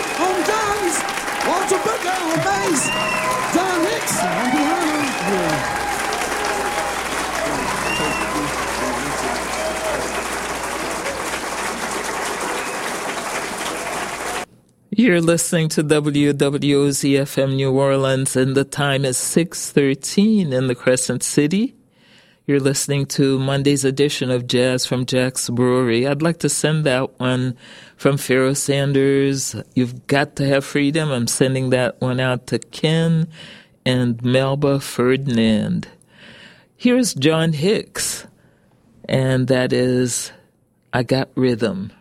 on drums, Walter Booker on bass, John Hicks on piano. You're listening to WWOZ-FM New Orleans, and the time is 6:13 in the Crescent City. You're listening to Monday's edition of Jazz from Jack's Brewery. I'd like to send that one from Pharoah Sanders, You've Got to Have Freedom. I'm sending that one out to Ken and Melba Ferdinand. Here's John Hicks, and that is I Got Rhythm.